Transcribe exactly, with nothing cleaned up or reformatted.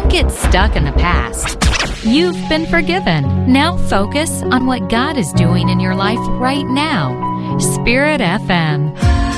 get stuck in the past. You've been forgiven. Now focus on what God is doing in your life right now. Spirit F M.